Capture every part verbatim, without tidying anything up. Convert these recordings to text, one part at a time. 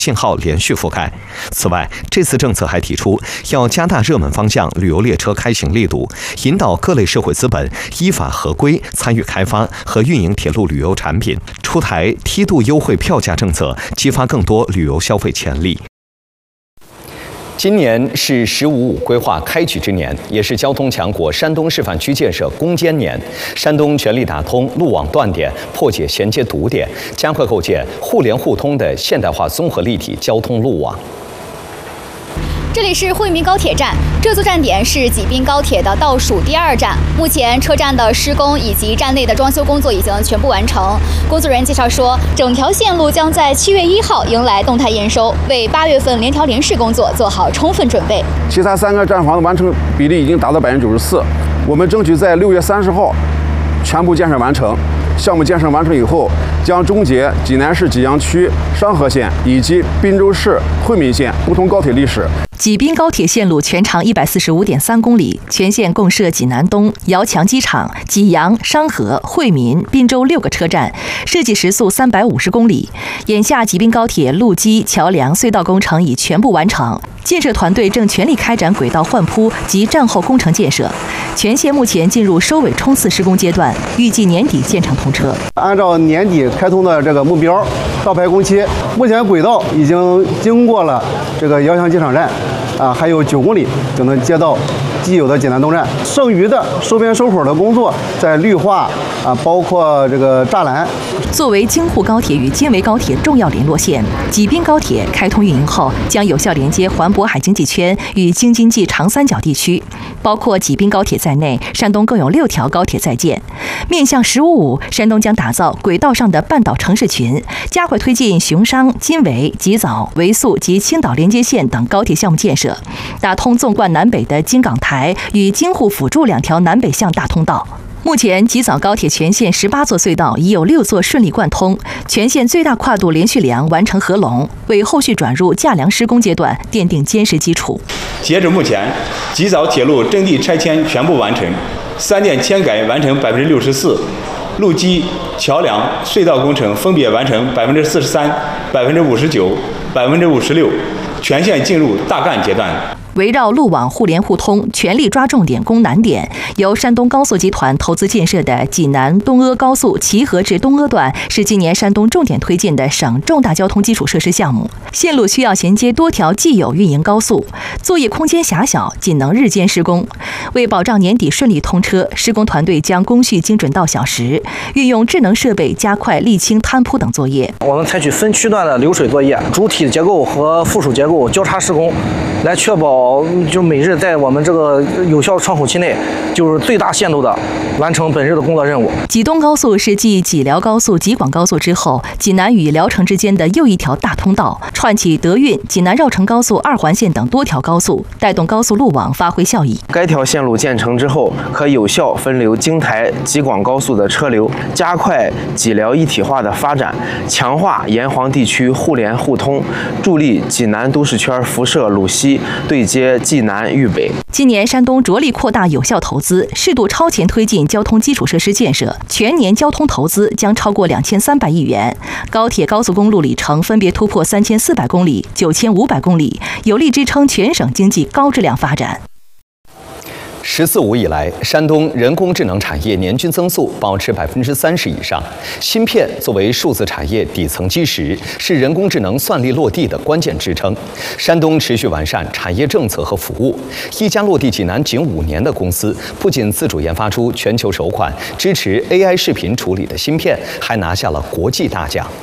信号连续覆盖。此外，这次政策还提出要加大热门方向旅游列车开行力度，引导各类社会资本依法合规参与开发和运营铁路旅游产品，出台梯度优惠票价政策，激发更多旅游消费潜力。今年是“十五五”规划开局之年，也是交通强国山东示范区建设攻坚年。山东全力打通路网断点，破解衔接堵点，加快构建互联互通的现代化综合立体交通路网。 这里是惠民高铁站，这座站点是济滨高铁的倒数第二站。目前车站的施工以及站内的装修工作已经全部完成。工作人员介绍说，整条线路将在七月一号迎来动态验收，为八月份联调联试工作做好充分准备。 其他三个站房的完成比例已经达到百分之九十四，我们争取在六月三十号全部建设完成。项目建设完成以后，将终结济南市济阳区商河线以及滨州市惠民线不通高铁历史。 济滨高铁线路全长一百四十五点三公里，全线共设济南东、遥墙机场、济阳、商河、惠民、滨州六个车站，设计时速三百五十公里。眼下，济滨高铁路基、桥梁、隧道工程已全部完成，建设团队正全力开展轨道换铺及站后工程建设。全线目前进入收尾冲刺施工阶段，预计年底建成通车。 按照年底开通的这个目标，到排工期，目前轨道已经经过了这个遥墙机场站。啊，还有九公里就能接到既有的济南东站，剩余的收边收口的工作在绿化啊，包括这个栅栏。 作为京沪高铁与京维高铁重要联络线，济滨高铁开通运营后，将有效连接环渤海经济圈与京津冀长三角地区。包括济滨高铁在内，山东共有六条高铁在建。面向“十五五”，山东将打造轨道上的半岛城市群，加快推进雄商、金维、吉枣、维速及青岛连接线等高铁项目建设，打通纵贯南北的京港台与京沪辅助两条南北向大通道。目前，吉枣高铁全线十八座隧道已有六座顺利贯通，全线最大跨度连续梁完成合龙，为后续转入架梁施工阶段奠定坚实基础。 截至目前，吉枣铁路征地拆迁全部完成，三电迁改完成百分之六十四，路基、桥梁、隧道工程分别完成百分之四十三、百分之五十九、百分之五十六，全线进入大干阶段。 围绕路网互联互通，全力抓重点攻难点。由山东高速集团投资建设的济南东阿高速齐河至东阿段是今年山东重点推进的省重大交通基础设施项目。线路需要衔接多条既有运营高速，作业空间狭小，仅能日间施工。为保障年底顺利通车，施工团队将工序精准到小时，运用智能设备加快沥青、摊铺等作业。 我们采取分区段的流水作业，主体结构和附属结构交叉施工，来确保就每日在我们这个有效窗口期内，就是最大限度的完成本日的工作任务。 济东高速是继济辽高速、济广高速之后，济南与聊城之间的又一条大通道，串起德运、济南绕城高速二环线等多条高速，带动高速路网发挥效益。 该条线路建成之后，可有效分流京台、济广高速的车流，加快济辽一体化的发展，强化沿黄地区互联互通，助力济南都市圈辐射鲁西对接济南豫北。 今年山东着力扩大有效投资，适度超前推进交通基础设施建设，全年交通投资将超过两千三百亿元。高铁、高速公路里程分别突破三千四百公里、九千五百公里，有力支撑全省经济高质量发展。 十四五以来，山东人工智能产业年均增速保持百分之三十以上。芯片作为数字产业底层基石，是人工智能算力落地的关键支撑。山东持续完善产业政策和服务。一家落地济南仅五年的公司，不仅自主研发出全球首款支持 A I 视频处理的芯片，还拿下了国际大奖。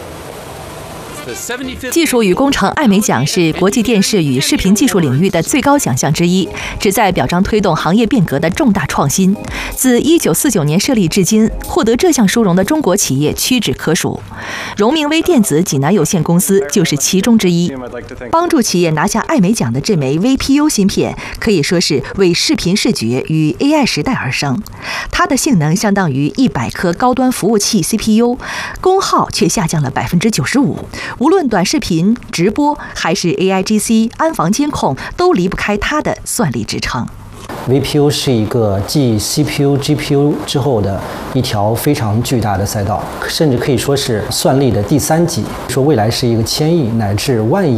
技术与工程艾美奖是国际电视与视频技术领域的最高奖项之一，旨在表彰推动行业变革的重大创新。自一九四九年设立至今，获得这项殊荣的中国企业屈指可数。荣明微电子济南有限公司就是其中之一。帮助企业拿下艾美奖的这枚 V P U 芯片，可以说是为视频视觉与 A I 时代而生。它的性能相当于一百颗高端服务器 C P U， 功耗却下降了百分之九十五。无论短视频、直播还是 A I G C、安防监控，都离不开它的算力支撑。 V P U 是一个继 C P U、G P U 之后的一条非常巨大的赛道，甚至可以说是算力的第三级，说未来是一个千亿乃至万亿